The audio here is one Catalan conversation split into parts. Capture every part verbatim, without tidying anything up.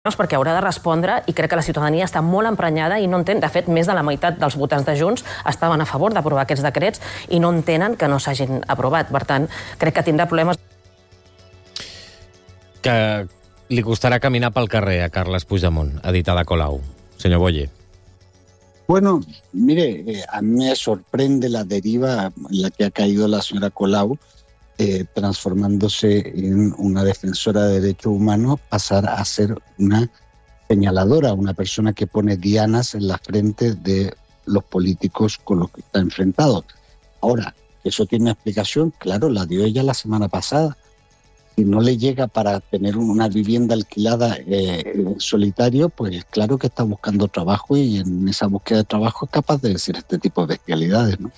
perquè haurà de respondre i crec que la ciutadania està molt emprenyada i no entén. De fet, més de la meitat dels votants de Junts estaven a favor d'aprovar aquests decrets i no entenen que no s'hagin aprovat. Per tant, crec que tindrà problemes. Que li costarà caminar pel carrer a Carles Puigdemont, ha dit Ada Colau. Senyor Boye. Bueno, mire, eh, a mí me sorprende la deriva en la que ha caído la señora Colau, Eh, transformándose en una defensora de derechos humanos, pasar a ser una señaladora, una persona que pone dianas en la frente de los políticos con los que está enfrentado. Ahora, ¿eso tiene una explicación? Claro, la dio ella la semana pasada. Si no le llega para tener una vivienda alquilada eh, en solitario, pues claro que está buscando trabajo y en esa búsqueda de trabajo es capaz de decir este tipo de bestialidades, ¿no?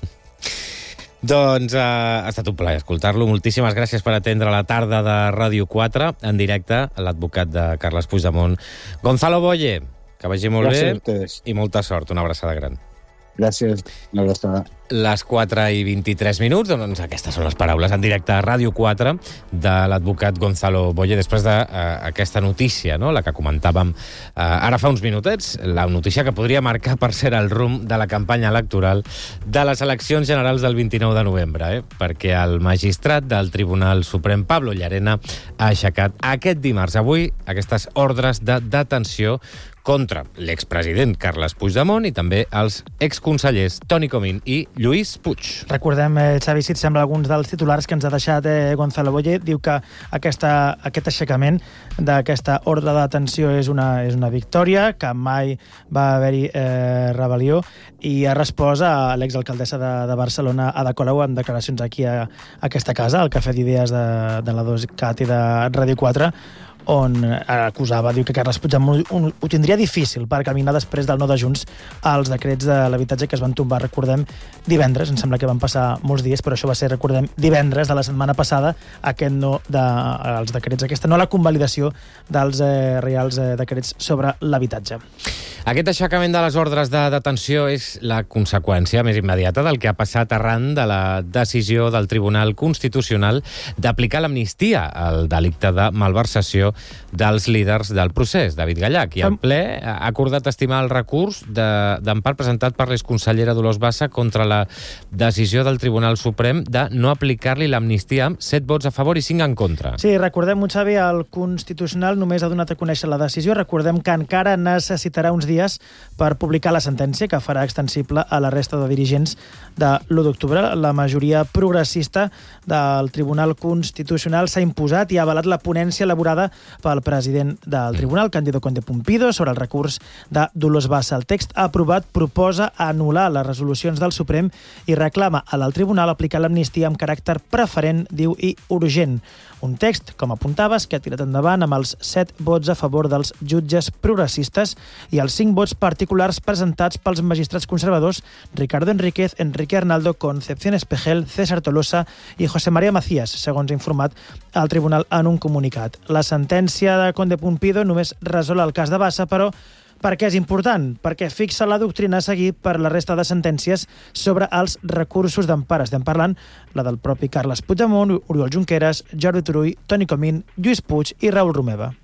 Doncs eh, ha estat un plaer escoltar-lo. Moltíssimes gràcies per atendre la tarda de Ràdio quatre, en directe, l'advocat de Carles Puigdemont, Gonzalo Boye. Que vagi molt gràcies bé i molta sort. Una abraçada gran. Gràcies, una abraçada. Les quatre i vint-i-tres minuts, doncs aquestes són les paraules en directe a Ràdio quatre de l'advocat Gonzalo Boye, després d'aquesta uh, notícia, no? La que comentàvem uh, ara fa uns minutets, la notícia que podria marcar, per ser el rumb de la campanya electoral de les eleccions generals del vint-i-nou de novembre, eh? Perquè el magistrat del Tribunal Suprem, Pablo Llarena, ha aixecat aquest dimarts, avui, aquestes ordres de detenció contra l'expresident Carles Puigdemont i també els exconsellers Toni Comín i Lluís Puig. Recordem, eh, Xavi, si et sembla, alguns dels titulars que ens ha deixat eh, Gonzalo Boye. Diu que aquesta, aquest aixecament d'aquesta ordre de detenció és una, és una victòria, que mai va haver-hi eh, rebel·lió, i ha respost a l'exalcaldessa de, de Barcelona, Ada Colau, en declaracions aquí a, a aquesta casa, al Cafè d'Idees de, de la dos cat i de Ràdio quatre, on acusava, diu que Carles Puigdemont ho tindria difícil per caminar després del no de Junts als decrets de l'habitatge que es van tombar, recordem, divendres. Em sembla que van passar molts dies, però això va ser, recordem, divendres de la setmana passada, aquest no dels de, decrets, aquesta no la convalidació dels eh, reals eh, decrets sobre l'habitatge. Aquest aixecament de les ordres de detenció és la conseqüència més immediata del que ha passat arran de la decisió del Tribunal Constitucional d'aplicar l'amnistia al delicte de malversació dels líders del procés, David Gallach. I el ple ha acordat estimar el recurs d'empart presentat per l'exconsellera Dolors Bassa contra la decisió del Tribunal Suprem de no aplicar-li l'amnistia amb set vots a favor i cinc en contra. Sí, recordem-ho, Xavi, el Constitucional només ha donat a conèixer la decisió. Recordem que encara necessitarà uns dies per publicar la sentència, que farà extensible a la resta de dirigents de l'u d'octubre. La majoria progressista del Tribunal Constitucional s'ha imposat i ha avalat la ponència elaborada pel president del Tribunal, Cándido Conde Pumpido, sobre el recurs de Dolors Bassa. El text aprovat proposa anul·lar les resolucions del Suprem i reclama a l'alt Tribunal aplicar l'amnistia amb caràcter preferent, diu, i urgent. Un text, com apuntaves, que ha tirat endavant amb els set vots a favor dels jutges progressistes i els cinc vots particulars presentats pels magistrats conservadors Ricardo Enríquez, Enrique Arnaldo, Concepción Espejel, César Tolosa i José María Macías, segons ha informat el Tribunal en un comunicat. La sentència de Conde Pumpido només resol el cas de Bassa, però per què és important? Perquè fixa la doctrina a seguir per la resta de sentències sobre els recursos d'empara. Estem parlant la del propi Carles Puigdemont, Oriol Junqueras, Jordi Turull, Toni Comín, Lluís Puig i Raül Romeva.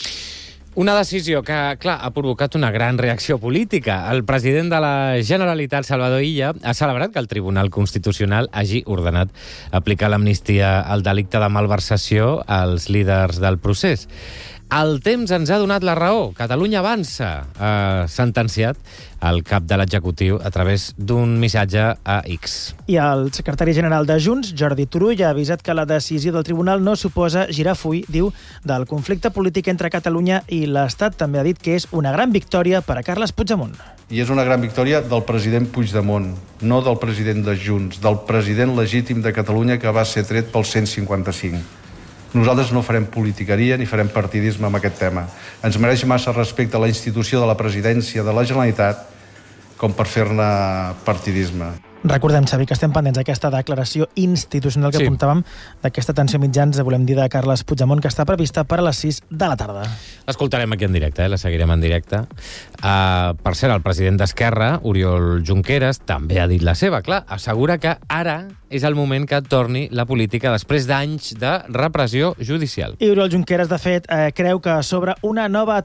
Una decisió que, clar, ha provocat una gran reacció política. El president de la Generalitat, Salvador Illa, ha celebrat que el Tribunal Constitucional hagi ordenat aplicar l'amnistia al delicte de malversació als líders del procés. El temps ens ha donat la raó. Catalunya avança, ha sentenciat el cap de l'executiu a través d'un missatge a X. I el secretari general de Junts, Jordi Turull, ha avisat que la decisió del tribunal no suposa girar full, diu, del conflicte polític entre Catalunya i l'Estat. També ha dit que és una gran victòria per a Carles Puigdemont. I és una gran victòria del president Puigdemont, no del president de Junts, del president legítim de Catalunya que va ser tret pel cent cinquanta-cinc. Nosaltres no farem politiqueria ni farem partidisme amb aquest tema. Ens mereix massa respecte a la institució de la presidència de la Generalitat com per fer-ne partidisme. Recordem, Xavi, que estem pendents d'aquesta declaració institucional que sí. apuntàvem, d'aquesta atenció mitjans, volem dir, de Carles Puigdemont, que està prevista per a les sis de la tarda. L'escoltarem aquí en directe, eh? La seguirem en directe. Uh, per cert, el president d'Esquerra, Oriol Junqueras, també ha dit la seva. Clar, assegura que ara és el moment que torni la política després d'anys de repressió judicial. I Oriol Junqueras, de fet, eh, creu que sobre una nova